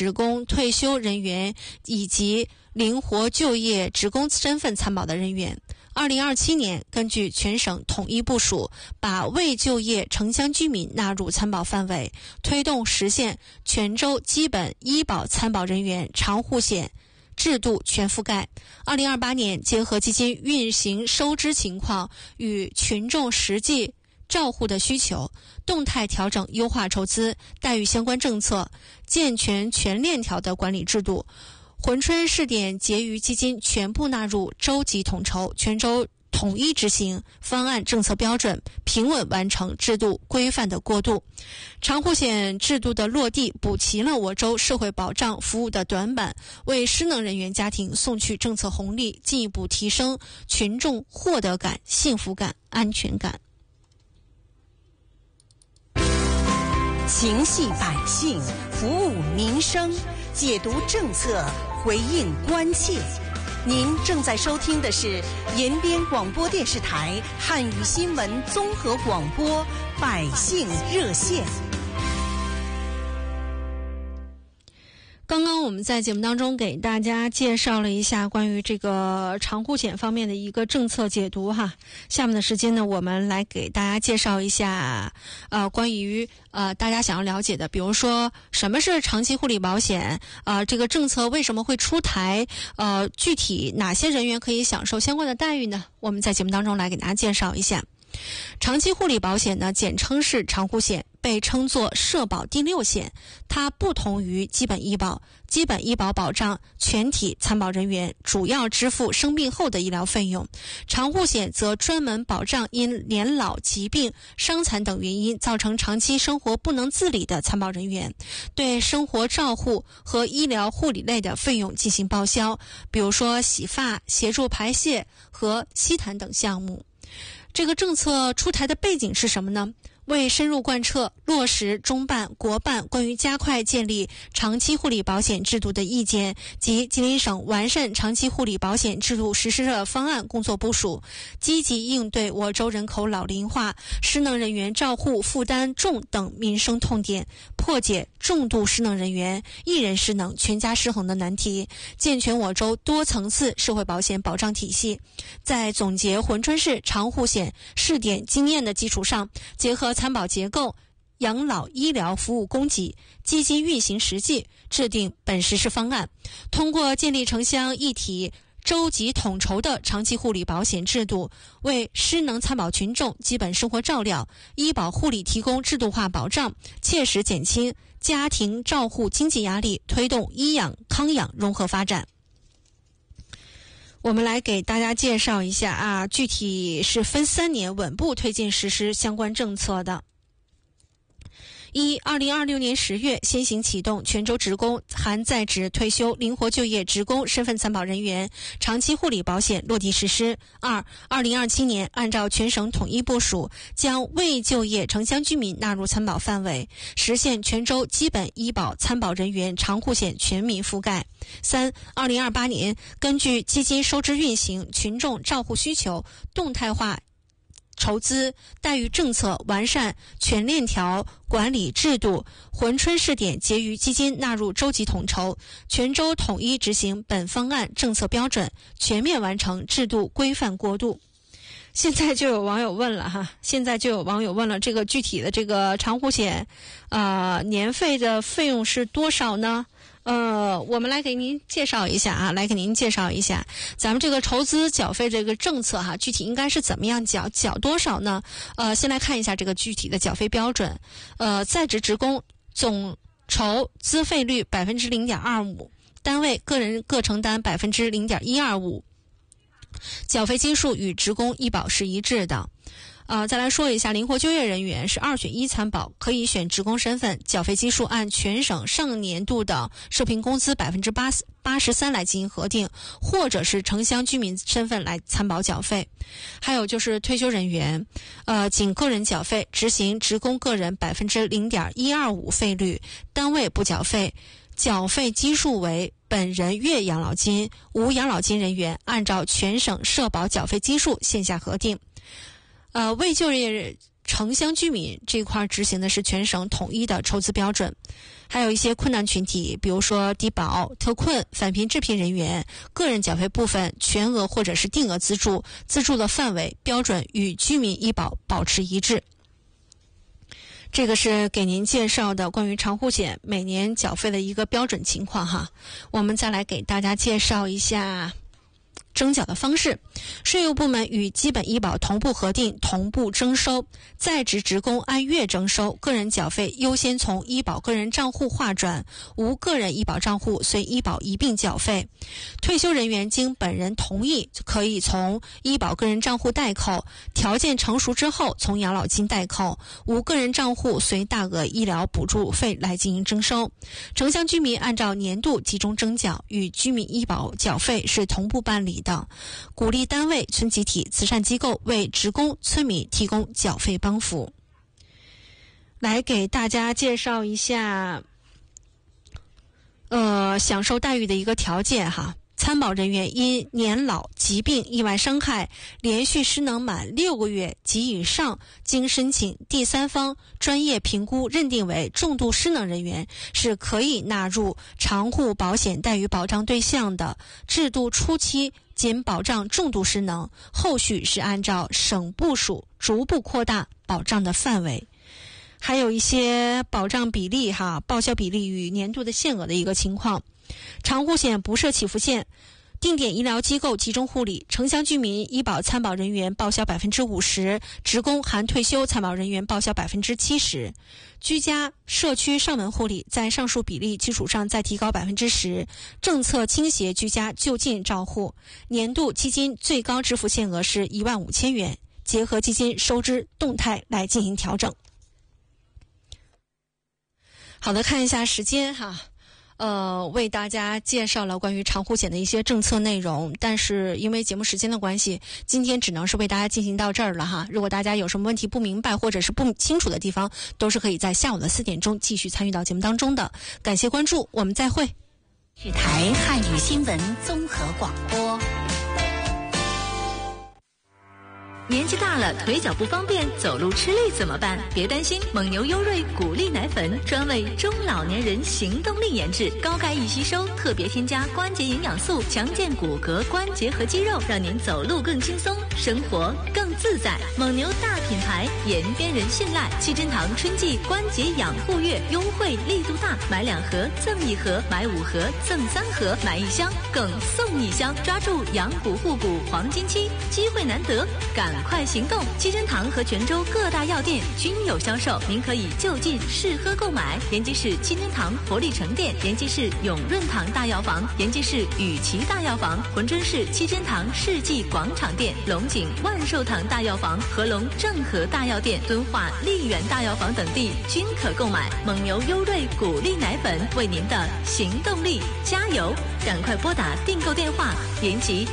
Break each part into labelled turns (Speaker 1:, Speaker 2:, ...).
Speaker 1: 职工、退休人员以及灵活就业职工身份参保的人员。2027年，根据全省统一部署，把未就业城乡居民纳入参保范围，推动实现全州基本医保参保人员长护险制度全覆盖。2028年，结合基金运行收支情况与群众实际照护的需求，动态调整优化筹资待遇相关政策，健全全链条的管理制度。珲春试点结余基金全部纳入州级统筹，全州统一执行方案政策标准，平稳完成制度规范的过渡。长护险制度的落地，补齐了我州社会保障服务的短板，为失能人员家庭送去政策红利，进一步提升群众获得感、幸福感、安全感。
Speaker 2: 情系百姓，服务民生，解读政策，回应关切。您正在收听的是延边广播电视台汉语新闻综合广播百姓热线。
Speaker 1: 刚刚我们在节目当中给大家介绍了一下关于这个长护险方面的一个政策解读哈。下面的时间呢，我们来给大家介绍一下关于大家想要了解的，比如说什么是长期护理保险，这个政策为什么会出台，具体哪些人员可以享受相关的待遇呢？我们在节目当中来给大家介绍一下。长期护理保险呢，简称是长护险，被称作社保第6险。它不同于基本医保，基本医保保障全体参保人员主要支付生病后的医疗费用，长护险则专门保障因年老、疾病、伤残等原因造成长期生活不能自理的参保人员，对生活照护和医疗护理类的费用进行报销，比如说洗发、协助排泄和吸痰等项目。这个政策出台的背景是什么呢？为深入贯彻落实中办、国办关于加快建立长期护理保险制度的意见及吉林省完善长期护理保险制度实施的方案工作部署，积极应对我州人口老龄化、失能人员照护负担重等民生痛点，破解重度失能人员一人失能全家失衡的难题，健全我州多层次社会保险保障体系。在总结珲春市长护险试点经验的基础上，结合参保结构、养老医疗服务供给、基金运行实际，制定本实施方案。通过建立城乡一体、州级统筹的长期护理保险制度，为失能参保群众基本生活照料、医保护理提供制度化保障，切实减轻家庭照护经济压力，推动医养康养融合发展。我们来给大家介绍一下具体是分3年稳步推进实施相关政策的。2026年10月先行启动全州职工含在职、退休、灵活就业职工身份参保人员长期护理保险落地实施。2027年按照全省统一部署，将未就业城乡居民纳入参保范围，实现全州基本医保参保人员长护险全民覆盖。2028年根据基金收支运行、群众照护需求，动态化筹资待遇政策，完善全链条管理制度，珲春试点结余基金纳入州级统筹，全州统一执行本方案政策标准，全面完成制度规范过渡。现在就有网友问了这个具体的这个长护险年费的费用是多少呢？我们来给您介绍一下咱们这个筹资缴费这个政策具体应该是怎么样缴多少呢？先来看一下这个具体的缴费标准。在职职工总筹资费率 0.25%， 单位个人各承担 0.125%， 缴费基数与职工医保是一致的。再来说一下，灵活就业人员是2选1参保，可以选职工身份，缴费基数按全省上年度的社平工资 83% 来进行核定，或者是城乡居民身份来参保缴费。还有就是退休人员，仅个人缴费，执行职工个人 0.125% 费率，单位不缴费，缴费基数为本人月养老金，无养老金人员按照全省社保缴费基数线下核定。未就业城乡居民这块执行的是全省统一的筹资标准。还有一些困难群体，比如说低保、特困、返贫致贫人员，个人缴费部分全额或者是定额资助，资助的范围标准与居民医保保持一致。这个是给您介绍的关于长护险每年缴费的一个标准情况哈。我们再来给大家介绍一下征缴的方式。税务部门与基本医保同步核定，同步征收，在职职工按月征收，个人缴费优先从医保个人账户划转，无个人医保账户随医保一并缴费。退休人员经本人同意，可以从医保个人账户代扣，条件成熟之后从养老金代扣，无个人账户随大额医疗补助费来进行征收。城乡居民按照年度集中征缴，与居民医保缴费是同步办理的。鼓励单位、村集体、慈善机构为职工、村民提供缴费帮扶。来给大家介绍一下享受待遇的一个条件哈。参保人员因年老、疾病、意外伤害连续失能满6个月及以上，经申请第三方专业评估认定为重度失能人员，是可以纳入长护保险待遇保障对象的。制度初期仅保障重度失能，后续是按照省部署逐步扩大保障的范围。还有一些保障比例报销比例与年度的限额的一个情况。长护险不设起付线，定点医疗机构集中护理，城乡居民医保参保人员报销 50%， 职工含退休参保人员报销 70%， 居家社区上门护理在上述比例基础上再提高 10%， 政策倾斜居家就近照护，年度基金最高支付限额是15000元，结合基金收支动态来进行调整。好的，看一下时间哈。为大家介绍了关于长护险的一些政策内容，但是因为节目时间的关系，今天只能是为大家进行到这儿了哈。如果大家有什么问题不明白或者是不清楚的地方，都是可以在下午的4点钟继续参与到节目当中的。感谢关注，我们再会。
Speaker 2: 台汉语新闻综合广播。
Speaker 3: 年纪大了，腿脚不方便，走路吃力怎么办？别担心，蒙牛优瑞谷粒奶粉专为中老年人行动力研制，高钙易吸收，特别添加关节营养素，强健骨骼、关节和肌肉，让您走路更轻松，生活更自在。蒙牛大品牌，延边人信赖。七珍堂春季关节养护月优惠力度大，买2盒赠1盒，买5盒赠3盒，买1箱更送1箱，抓住养骨护骨黄金期，机会难得，赶快行动！七珍堂和泉州各大药店均有销售，您可以就近试喝购买。延吉市七珍堂活力城店，延吉市永润堂大药房，延吉市雨琦大药房，珲春市七珍堂世纪广场店，龙井万寿堂大药房，合龙正和大药店，敦化丽园大药房等地均可购买。蒙牛优瑞谷粒奶粉，为您的行动力加油！赶快拨打订购电话：延吉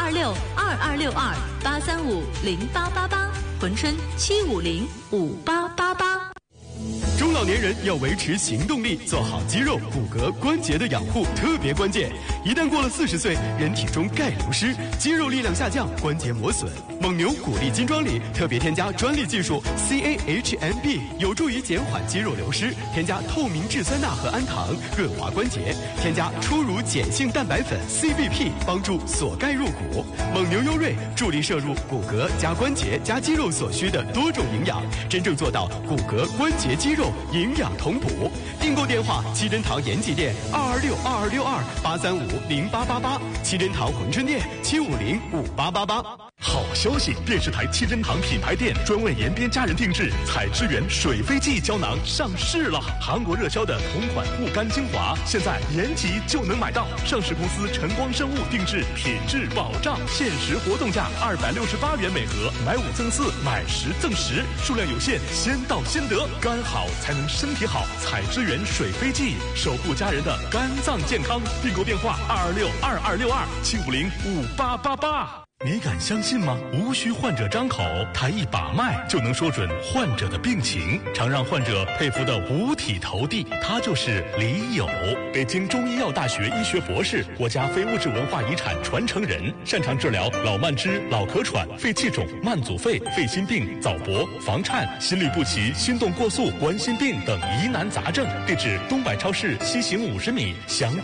Speaker 3: 226-2262-835-0888，珲春750-5888。
Speaker 4: 中老年人要维持行动力，做好肌肉、骨骼、关节的养护特别关键。一旦过了40岁，人体中钙流失，肌肉力量下降，关节磨损。蒙牛谷粒金装里特别添加专利技术 CAHMB， 有助于减缓肌肉流失。添加透明质酸钠和氨糖，润滑关节。添加初乳碱性蛋白粉 CBP， 帮助锁钙入骨。蒙牛优瑞助力摄入骨骼加关节加肌肉所需的多种营养，真正做到骨骼、关节、肌肉营养同补。订购电话：七珍堂延吉店226-2262-835-0888，七珍堂珲春店750-5888。
Speaker 5: 好消息！电视台七珍堂品牌店专为延边家人定制采之源水飞蓟胶囊上市了。韩国热销的同款护肝精华，现在延吉就能买到。上市公司晨光生物定制，品质保障，限时活动价268元每盒，买5赠4，买10赠10，数量有限，先到先得。肝好才能身体好，采之源水飞蓟，守护家人的肝脏健康。订购电话：226-2262-750-5888。 你敢相信吗？无需患者张口，他一把脉就能说准患者的病情，常让患者佩服得五体投地。他就是李友，北京中医药大学医学博士，国家非物质文化遗产传承人，擅长治疗老慢支、老咳喘、肺气肿、慢阻肺、肺心病、早搏、房颤、心律不齐、心动过速、冠心病等疑难杂症。地址：东百超市西行50米，详